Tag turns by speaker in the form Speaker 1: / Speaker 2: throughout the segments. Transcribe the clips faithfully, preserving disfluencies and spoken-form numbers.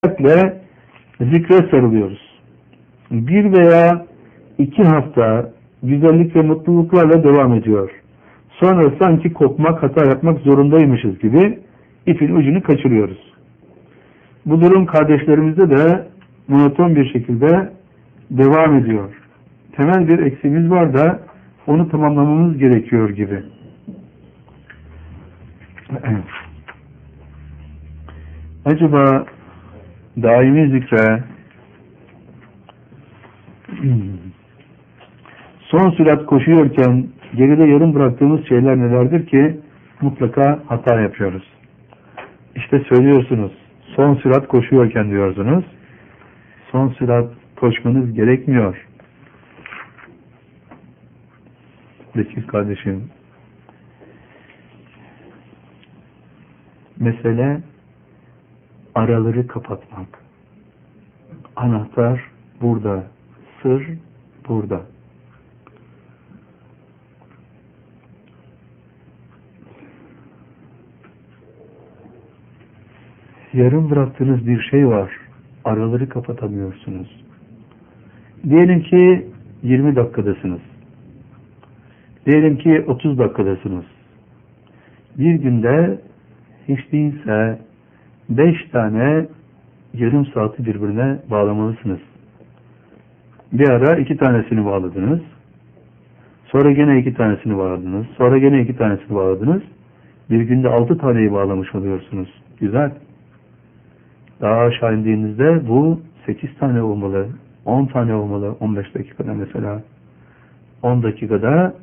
Speaker 1: Özellikle zikre sarılıyoruz. Bir veya iki hafta güzellik ve mutluluklarla devam ediyor. Sonra sanki kopmak, hata yapmak zorundaymışız gibi ipin ucunu kaçırıyoruz. Bu durum kardeşlerimizde de monoton bir şekilde devam ediyor. Temel bir eksiğimiz var da onu tamamlamamız gerekiyor gibi. Acaba daimi zikre son sürat koşuyorken geride yarım bıraktığımız şeyler nelerdir ki mutlaka hata yapıyoruz? İşte söylüyorsunuz, son sürat koşuyorken diyorsunuz, son sürat koşmanız gerekmiyor. Bekir kardeşim, mesele araları kapatmak. Anahtar burada, sır burada. Yarım bıraktığınız bir şey var. Araları kapatamıyorsunuz. Diyelim ki yirmi dakikadasınız. Diyelim ki otuz dakikadasınız. Bir günde hiç değilse beş tane yarım saati birbirine bağlamalısınız. Bir ara iki tanesini bağladınız. Sonra gene iki tanesini bağladınız. Sonra gene iki tanesini bağladınız. Bir günde altı taneyi bağlamış oluyorsunuz. Güzel. Daha aşağı indiğinizde bu sekiz tane olmalı. on tane olmalı. on beş dakikada mesela. on dakikada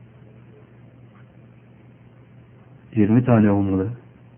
Speaker 1: yirmi tane olmalı.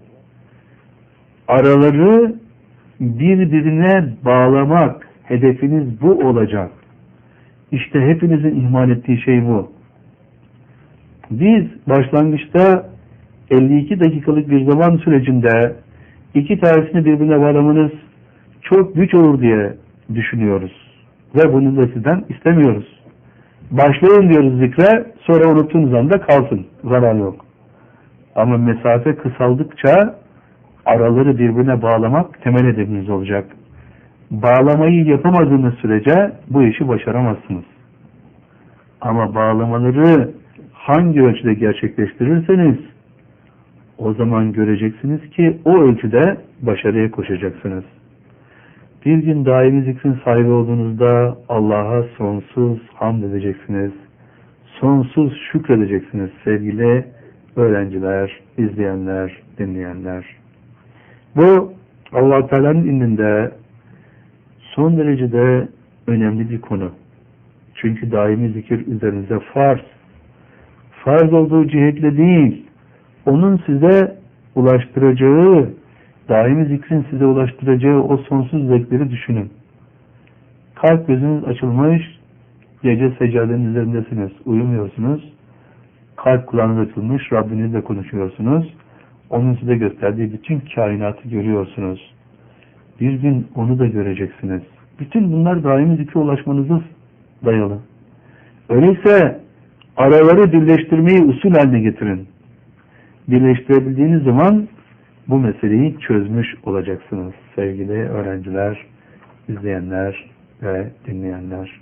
Speaker 1: Araları birbirine bağlamak, hedefiniz bu olacak. İşte hepinizin ihmal ettiği şey bu. Biz başlangıçta elli iki dakikalık bir zaman sürecinde iki tanesini birbirine bağlamanız çok güç olur diye düşünüyoruz. Ve bunu da sizden istemiyoruz. Başlayın diyoruz zikre, sonra unuttuğunuz anda kalsın. Zarar yok. Ama mesafe kısaldıkça araları birbirine bağlamak temel hedefiniz olacak. Bağlamayı yapamadığınız sürece bu işi başaramazsınız. Ama bağlamaları hangi ölçüde gerçekleştirirseniz o zaman göreceksiniz ki o ölçüde başarıya koşacaksınız. Bir gün daimi zikrin sahibi olduğunuzda Allah'a sonsuz hamd edeceksiniz. Sonsuz şükredeceksiniz sevgili öğrenciler, izleyenler, dinleyenler. Bu Allah-u Teala'nın indinde son derecede önemli bir konu. Çünkü daimi zikir üzerinize farz. Farz olduğu cihetle değil, onun size ulaştıracağı, daimi zikrin size ulaştıracağı o sonsuz zevkleri düşünün. Kalp gözünüz açılmış, gece seccadenin üzerindesiniz, uyumuyorsunuz. Kalp kulağınız açılmış, Rabbinizle konuşuyorsunuz. Onun size gösterdiği bütün kainatı görüyorsunuz. Bir gün onu da göreceksiniz. Bütün bunlar daimi zikre ulaşmanıza dayalı. Öyleyse araları birleştirmeyi usul haline getirin. Birleştirebildiğiniz zaman bu meseleyi çözmüş olacaksınız sevgili öğrenciler, izleyenler ve dinleyenler.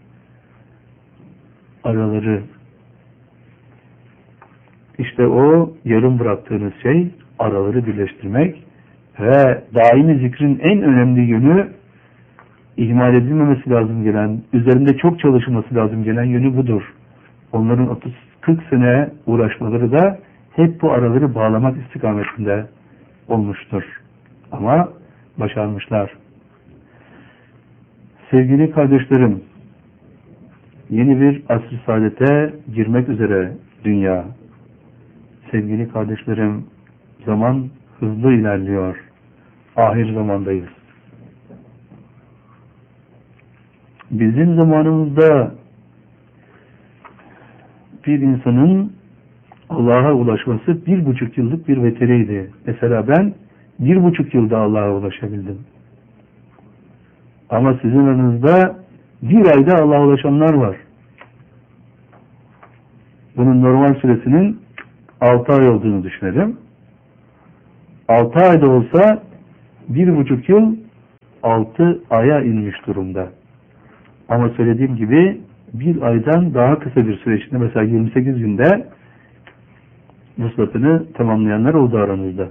Speaker 1: Araları, işte o yarım bıraktığınız şey araları birleştirmek ve daimi zikrin en önemli yönü, ihmal edilmemesi lazım gelen, üzerinde çok çalışılması lazım gelen yönü budur. Onların otuz kırk sene uğraşmaları da hep bu araları bağlamak istikametinde olmuştur. Ama başarmışlar. Sevgili kardeşlerim, yeni bir asr-ı saadete girmek üzere dünya. Sevgili kardeşlerim, zaman hızlı ilerliyor. Ahir zamandayız. Bizim zamanımızda bir insanın Allah'a ulaşması bir buçuk yıllık bir veteriydi. Mesela ben bir buçuk yılda Allah'a ulaşabildim. Ama sizin aranızda bir ayda Allah'a ulaşanlar var. Bunun normal süresinin altı ay olduğunu düşünelim. altı ayda olsa bir buçuk yıl altı aya inmiş durumda. Ama söylediğim gibi bir aydan daha kısa bir süre içinde, mesela yirmi sekiz günde vuslatını tamamlayanlar oldu aranızda.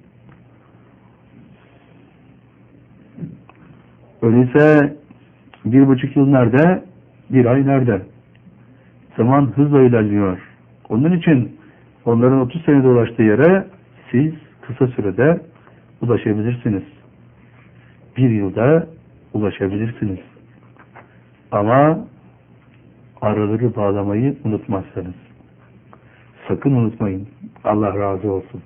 Speaker 1: Öyleyse bir buçuk yıl nerede? Bir ay nerede? Zaman hızla ilerliyor. Onun için onların otuz senede ulaştığı yere siz kısa sürede ulaşabilirsiniz. Bir yılda ulaşabilirsiniz. Ama araları bağlamayı unutmazsanız. Sakın unutmayın. Allah razı olsun.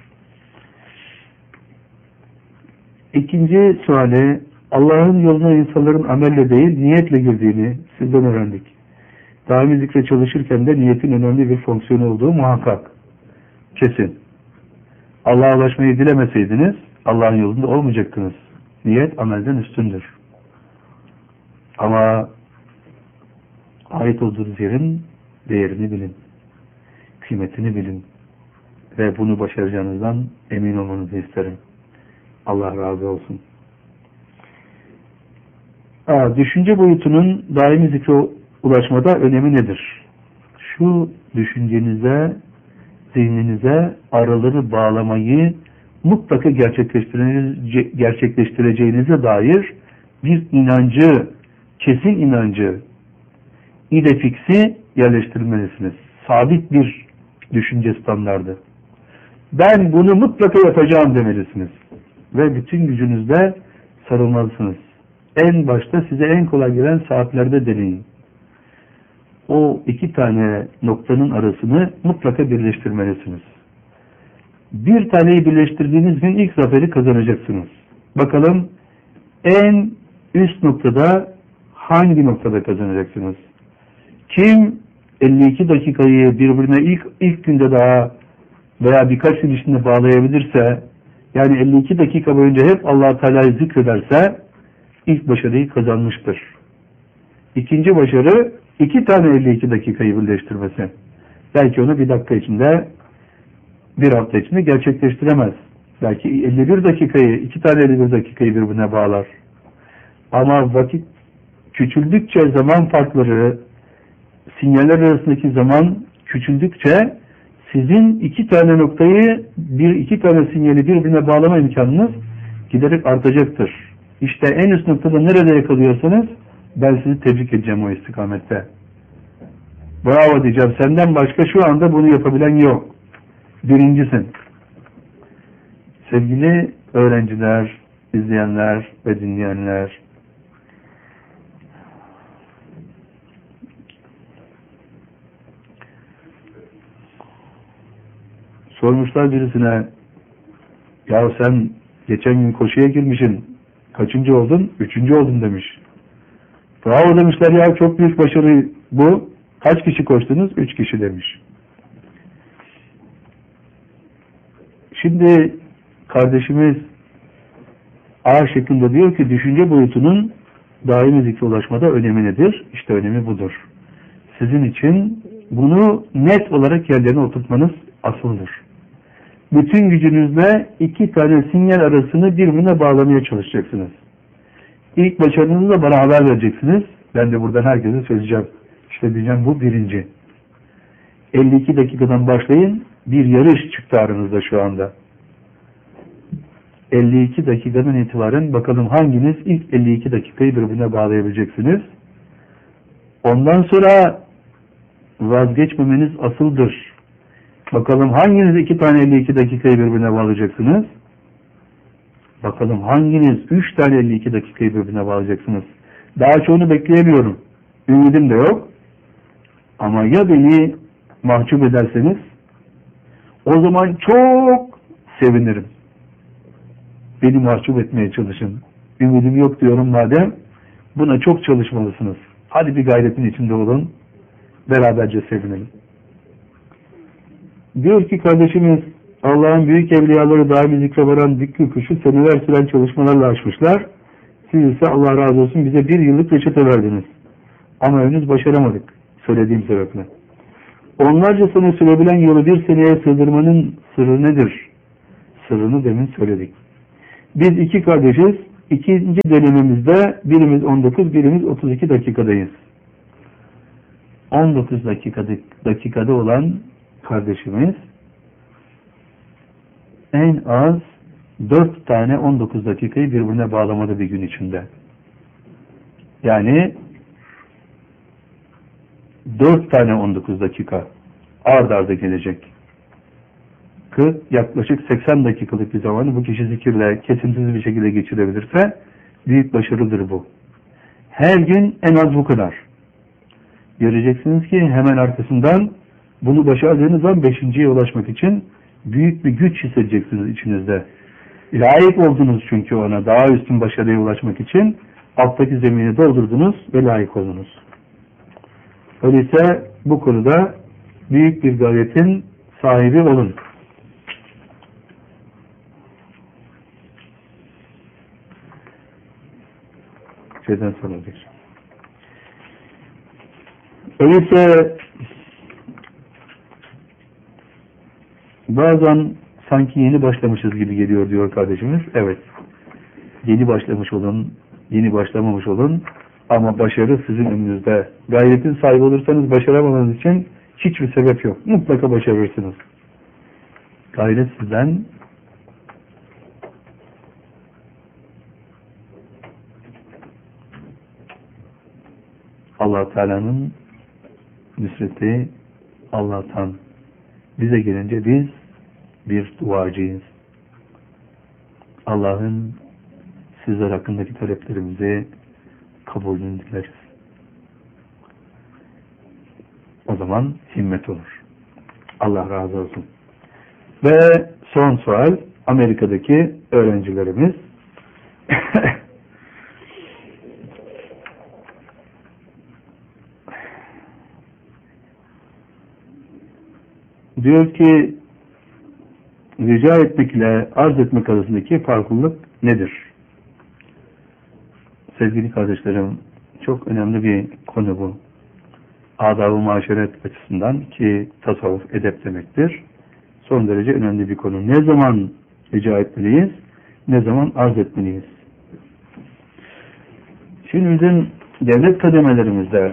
Speaker 1: İkinci suali, Allah'ın yoluna insanların amelle değil, niyetle girdiğini sizden öğrendik. Daimi zikre çalışırken de niyetin önemli bir fonksiyonu olduğu muhakkak. Kesin. Allah'a ulaşmayı dilemeseydiniz, Allah'ın yolunda olmayacaktınız. Niyet amelden üstündür. Ama ait olduğunuz yerin değerini bilin. Kıymetini bilin. Ve bunu başaracağınızdan emin olmanızı isterim. Allah razı olsun. Aa, düşünce boyutunun daimi zikre ulaşmada önemi nedir? Şu düşüncenize, zihninize araları bağlamayı mutlaka gerçekleştireceğinize dair bir inancı, kesin inancı, ide fiksi yerleştirmelisiniz. Sabit bir düşünce standardı. Ben bunu mutlaka yapacağım demelisiniz. Ve bütün gücünüzle sarılmalısınız. En başta size en kolay gelen saatlerde deneyin. O iki tane noktanın arasını mutlaka birleştirmelisiniz. Bir taneyi birleştirdiğiniz gün ilk zaferi kazanacaksınız. Bakalım en üst noktada hangi noktada kazanacaksınız? Kim elli iki dakikayı birbirine ilk ilk günde daha veya birkaç gün içinde bağlayabilirse, yani elli iki dakika boyunca hep Allah-u Teala'yı zikrederse ilk başarıyı kazanmıştır. İkinci başarı iki tane elli iki dakikayı birleştirmesi. Belki onu bir dakika içinde, bir hafta içinde gerçekleştiremez. Belki elli bir dakikayı, iki tane elli bir dakikayı birbirine bağlar. Ama vakit küçüldükçe, zaman farkları, sinyaller arasındaki zaman küçüldükçe sizin iki tane noktayı, bir iki tane sinyali birbirine bağlama imkanınız giderek artacaktır. İşte en üst noktada nerede yakalıyorsanız ben sizi tebrik edeceğim o istikamette. Bravo diyeceğim. Senden başka şu anda bunu yapabilen yok. Birincisin. Sevgili öğrenciler, izleyenler ve dinleyenler, sormuşlar birisine, ya sen geçen gün koşuya girmişsin, kaçıncı oldun? Üçüncü oldun demiş. Bravo demişler, ya çok büyük başarı bu. Kaç kişi koştunuz? Üç kişi demiş. Şimdi kardeşimiz A şeklinde diyor ki düşünce boyutunun daimi zikre ulaşmada önemi nedir? İşte önemi budur. Sizin için bunu net olarak yerlerine oturtmanız asıldır. Bütün gücünüzle iki tane sinyal arasını birbirine bağlamaya çalışacaksınız. İlk başarınızı da bana haber vereceksiniz. Ben de buradan herkese söyleyeceğim. İşte diyeceğim bu birinci. elli iki dakikadan başlayın. Bir yarış çıktı aranızda şu anda. elli iki dakikadan itibaren bakalım hanginiz ilk elli iki dakikayı birbirine bağlayabileceksiniz. Ondan sonra vazgeçmemeniz asıldır. Bakalım hanginiz iki tane elli iki dakikayı birbirine bağlayacaksınız. Bakalım hanginiz üç tane elli iki dakikayı birbirine bağlayacaksınız. Daha çoğunu bekleyemiyorum. Ümidim de yok. Ama ya beni mahcup ederseniz o zaman çok sevinirim. Beni mahcup etmeye çalışın. Ümidim yok diyorum madem. Buna çok çalışmalısınız. Hadi bir gayretin içinde olun. Beraberce sevinelim. Diyor ki kardeşimiz, Allah'ın büyük evliyaları daimi zikre varan zikri kuşu seneler süren çalışmalarla açmışlar. Siz ise Allah razı olsun bize bir yıllık reçete verdiniz. Ama henüz başaramadık. Söylediğim sebeple. Onlarca sene sürebilen yolu bir seneye sığdırmanın sırrı nedir? Sırrını demin söyledik. Biz iki kardeşiz. İkinci dönemimizde birimiz on dokuz, birimiz otuz iki dakikadayız. on dokuz dakikada, dakikada olan kardeşimiz en az dört tane on dokuz dakikayı birbirine bağlamadı bir gün içinde. Yani dört tane on dokuz dakika ard arda gelecek. Yaklaşık seksen dakikalık bir zamanı bu kişi zikirle kesintisiz bir şekilde geçirebilirse büyük başarıdır bu. Her gün en az bu kadar. Göreceksiniz ki hemen arkasından bunu başardığınız zaman beşinciye ulaşmak için büyük bir güç hissedeceksiniz içinizde. Layık oldunuz çünkü ona daha üstün başarıya ulaşmak için alttaki zemini doldurdunuz ve layık oldunuz. Öyleyse bu konuda büyük bir gayretin sahibi olun. Şeyden sonra olacak. Öyleyse bazen sanki yeni başlamışız gibi geliyor diyor kardeşimiz. Evet. Yeni başlamış olun, yeni başlamamış olun ama başarı sizin önünüzde. Gayretin sahibi olursanız başaramamanız için hiçbir sebep yok. Mutlaka başarırsınız. Gayret sizden, Allah Teala'nın nüsreti Allah'tan. Bize gelince biz bir duacıyız. Allah'ın sizler hakkındaki taleplerimizi kabulünü dileriz. O zaman himmet olur. Allah razı olsun. Ve son sual, Amerika'daki öğrencilerimiz diyor ki rica etmek ile arz etmek arasındaki farklılık nedir? Sevgili kardeşlerim, çok önemli bir konu bu. Adab-ı maşeret açısından ki tasavvuf edep demektir. Son derece önemli bir konu. Ne zaman rica etmeliyiz? Ne zaman arz etmeliyiz? Şimdi bizim devlet kademelerimizde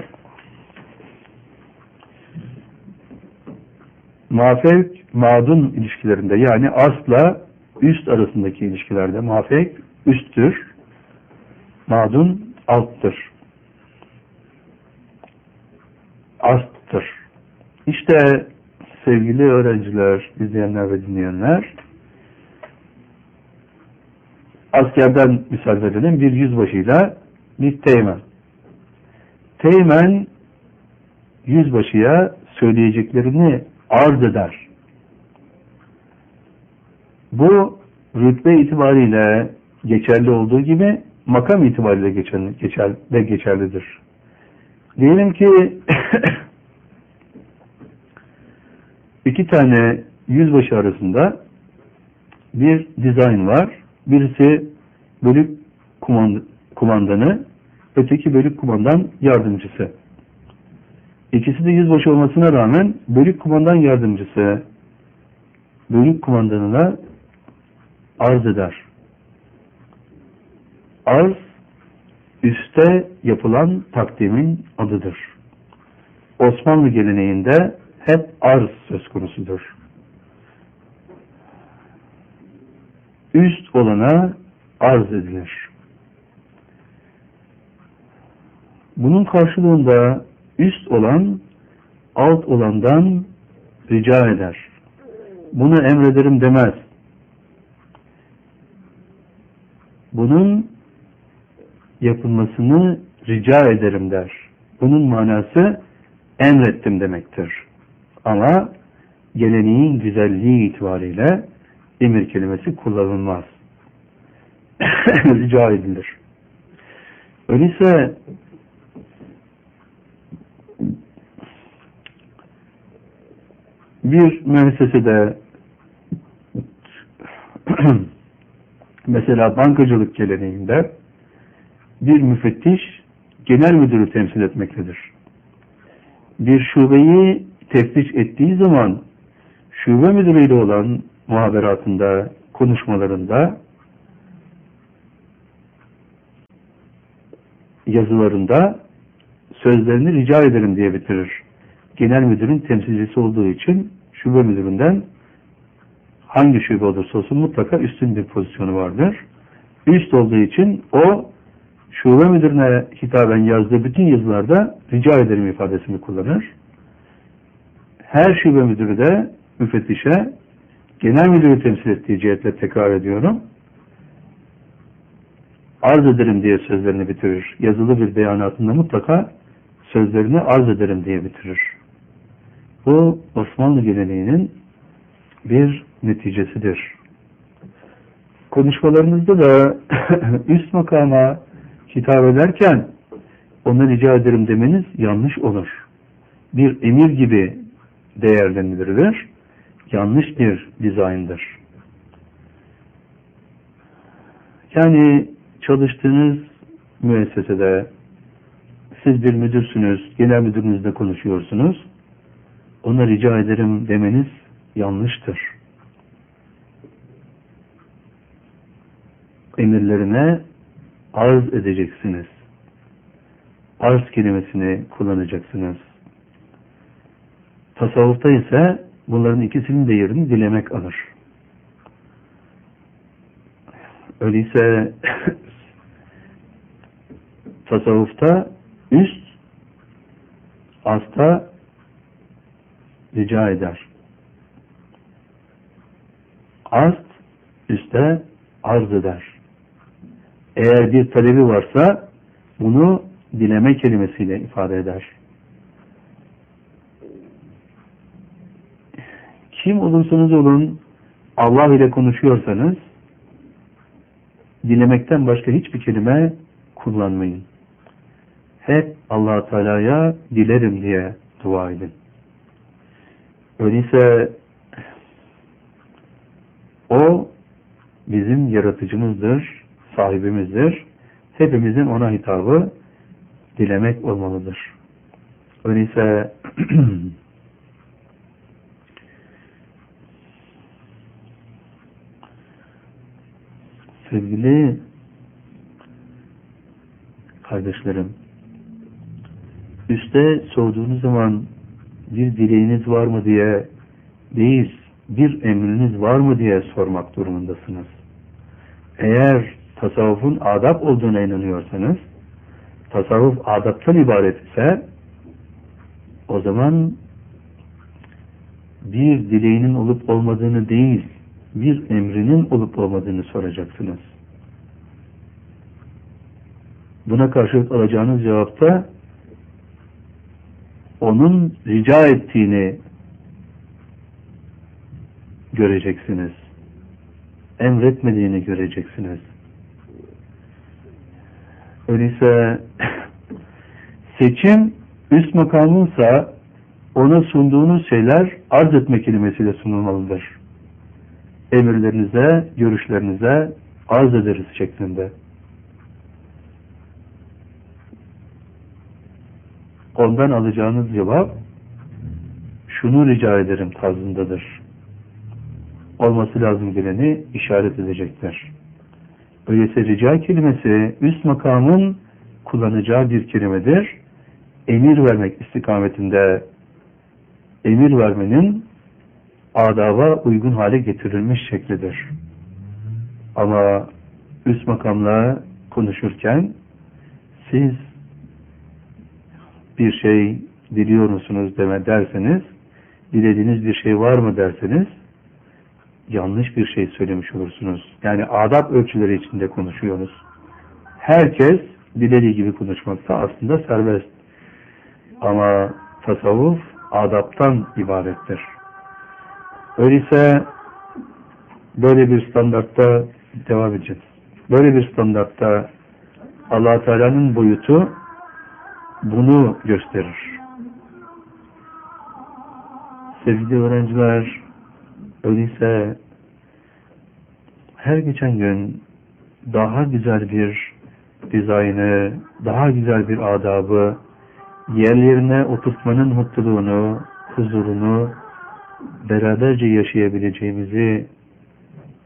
Speaker 1: mafevk madun ilişkilerinde yani asla üst arasındaki ilişkilerde mafevk üsttür, madun alttır, asttır. İşte sevgili öğrenciler, izleyenler ve dinleyenler, askerden misal verelim, bir yüzbaşıyla bir teğmen. Teğmen yüzbaşıya söyleyeceklerini arz eder. Bu rütbe itibariyle geçerli olduğu gibi makam itibariyle geçerli, geçer, de geçerlidir. Diyelim ki iki tane yüzbaşı arasında bir dizayn var. Birisi bölük kumand kumandanı, öteki bölük kumandan yardımcısı. İkisi de yüzbaşı olmasına rağmen bölük kumandan yardımcısı bölük kumandanına arz eder. Arz, üste yapılan takdimin adıdır. Osmanlı geleneğinde hep arz söz konusudur. Üst olana arz edilir. Bunun karşılığında üst olan alt olandan rica eder. Bunu emrederim demez. Bunun yapılmasını rica ederim der. Bunun manası emrettim demektir. Ama geleneğin güzelliği itibariyle emir kelimesi kullanılmaz. Rica edilir. Öyleyse bir müessesede mesela bankacılık geleneğinde bir müfettiş genel müdürü temsil etmektedir. Bir şubeyi teftiş ettiği zaman şube müdürüyle olan muhaberatında, konuşmalarında yazılarında sözlerini rica ederim diye bitirir. Genel müdürün temsilcisi olduğu için şube müdüründen hangi şube olursa olsun mutlaka üstün bir pozisyonu vardır. Üst olduğu için o şube müdürüne hitaben yazdığı bütün yazılarda rica ederim ifadesini kullanır. Her şube müdürü de müfettişe genel müdürü temsil ettiği cihetle tekrar ediyorum, arz ederim diye sözlerini bitirir. Yazılı bir beyanatında mutlaka sözlerini arz ederim diye bitirir. Bu Osmanlı geleneğinin bir neticesidir. Konuşmalarınızda da üst makama hitap ederken ona rica ederim demeniz yanlış olur. Bir emir gibi değerlendirilir. Yanlış bir dizayndır. Yani çalıştığınız müessesede siz bir müdürsünüz, genel müdürünüzle konuşuyorsunuz. Ona rica ederim demeniz yanlıştır. Emirlerine arz edeceksiniz. Arz kelimesini kullanacaksınız. Tasavvufta ise bunların ikisinin de yerini dilemek alır. Öyleyse tasavvufta üst asta rica eder. Ast üste arz eder. Eğer bir talebi varsa bunu dileme kelimesiyle ifade eder. Kim olursanız olun Allah ile konuşuyorsanız dilemekten başka hiçbir kelime kullanmayın. Hep Allah Teala'ya dilerim diye dua edin. Öyleyse o bizim yaratıcımızdır, sahibimizdir. Hepimizin ona hitabı dilemek olmalıdır. Öyleyse sevgili kardeşlerim, üste sorduğunuz zaman bir dileğiniz var mı diye değil, bir emriniz var mı diye sormak durumundasınız. Eğer tasavvufun adab olduğuna inanıyorsanız, tasavvuf adaptan ibaret ise, o zaman bir dileğinin olup olmadığını değil, bir emrinin olup olmadığını soracaksınız. Buna karşılık alacağınız cevapta onun rica ettiğini göreceksiniz. Emretmediğini göreceksiniz. Öyleyse seçim üst makamınsa ona sunduğunuz şeyler arz etme kelimesiyle sunulmalıdır. Emirlerinize, görüşlerinize arz ederiz şeklinde. Ondan alacağınız cevap şunu rica ederim tarzındadır. Olması lazım geleni işaret edecektir. Öyleyse rica kelimesi üst makamın kullanacağı bir kelimedir. Emir vermek istikametinde emir vermenin adaba uygun hale getirilmiş şeklidir. Ama üst makamla konuşurken siz bir şey diliyor musunuz deme derseniz, dilediğiniz bir şey var mı derseniz yanlış bir şey söylemiş olursunuz. Yani adab ölçüleri içinde konuşuyoruz. Herkes dilediği gibi konuşmakta aslında serbest. Ama tasavvuf adaptan ibarettir. Öyleyse böyle bir standartta devam edeceğiz. Böyle bir standartta Allah Teala'nın boyutu bunu gösterir. Sevgili öğrenciler, öyleyse her geçen gün daha güzel bir dizaynı, daha güzel bir adabı yerlerine oturtmanın mutluluğunu, huzurunu beraberce yaşayabileceğimizi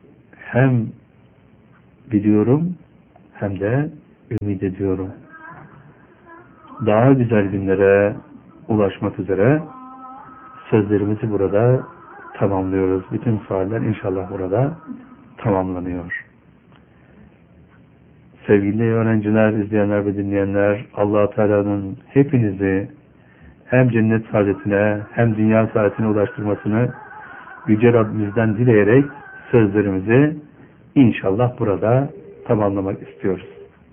Speaker 1: hem biliyorum hem de ümit ediyorum. daha güzel günlere ulaşmak üzere sözlerimizi burada tamamlıyoruz. Bütün sualler inşallah burada tamamlanıyor. Sevgili öğrenciler, izleyenler ve dinleyenler, Allah Teala'nın hepinizi hem cennet saadetine hem dünya saadetine ulaştırmasını Yüce Rabbimizden dileyerek sözlerimizi inşallah burada tamamlamak istiyoruz.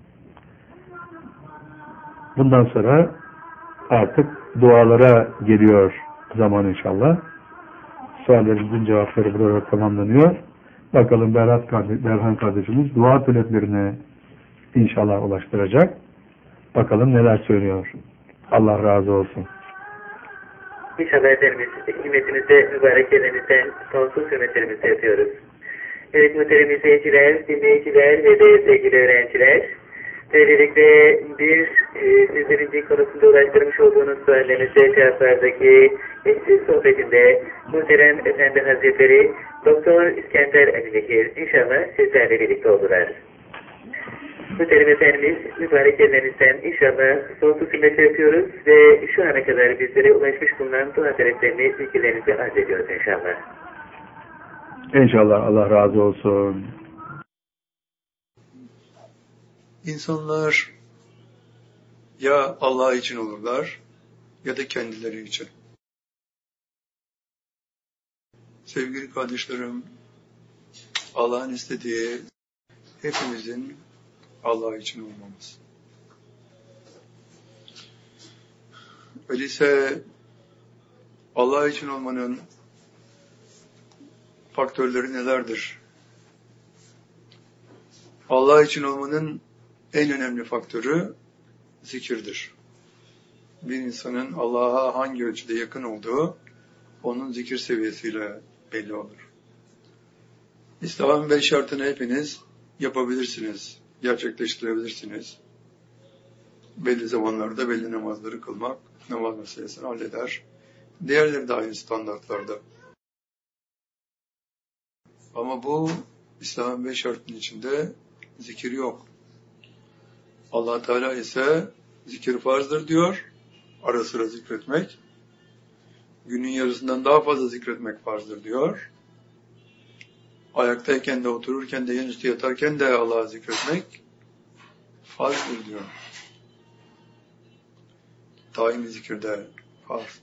Speaker 1: Bundan sonra artık dualara geliyor zaman inşallah. Suallerimizin cevapları burada tamamlanıyor. Bakalım Berhan, kardeş, Berhan kardeşimiz dua taleplerini inşallah ulaştıracak. Bakalım neler söylüyor. Allah razı olsun.
Speaker 2: İnşallah Efendimiz himmetinizde, mübarek elinizden sonsuz hürmetlerimizi yapıyoruz. Evet muhterem izleyiciler, dinleyiciler ve de sevgili öğrenciler, böylelikle bir e, sizlerin din konusunda ulaştırmış olduğunuz suallerinize cevaplardaki eşsiz sohbetinde muhterem Efendi Hazretleri Doktor İskender Ali Bekir inşallah sizlerle birlikte oldular. Muhterem Efendimiz mübarek ellerinizden inşallah sonsuz hürmet yapıyoruz ve şu ana kadar bizlere ulaşmış bulunan dua taleplerini, zikirlerinizi arz ediyoruz inşallah.
Speaker 1: İnşallah Allah razı olsun.
Speaker 3: İnsanlar ya Allah için olurlar ya da kendileri için. Sevgili kardeşlerim, Allah'ın istediği hepimizin Allah için olmamız. Öyleyse Allah için olmanın faktörleri nelerdir? Allah için olmanın en önemli faktörü zikirdir. Bir insanın Allah'a hangi ölçüde yakın olduğu onun zikir seviyesiyle belli olur. İslam'ın beş şartını hepiniz yapabilirsiniz, gerçekleştirebilirsiniz. Belli zamanlarda belli namazları kılmak namaz meselesini halleder. Diğerleri de aynı standartlarda. Ama bu İslam'ın beş şartının içinde zikir yok. Allah Teala ise zikir farzdır diyor. Ara sıra zikretmek. Günün yarısından daha fazla zikretmek farzdır diyor. Ayaktayken de otururken de yanüstü yatarken de Allah'ı zikretmek farzdır diyor. Daimi zikirde farz.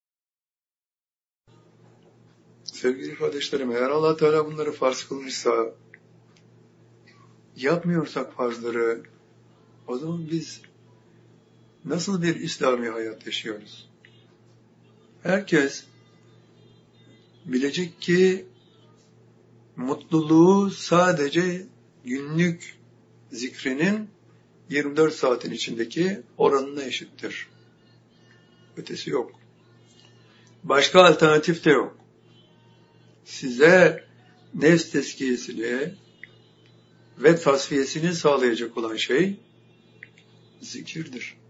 Speaker 3: Sevgili kardeşlerim, eğer Allah Teala bunları farz kılmışsa, yapmıyorsak farzları, o zaman biz nasıl bir İslami hayat yaşıyoruz? Herkes bilecek ki mutluluğu sadece günlük zikrinin yirmi dört saatin içindeki oranına eşittir. Ötesi yok. Başka alternatif de yok. Size nefs tezkiyesini ve tasfiyesini sağlayacak olan şey zikirdir.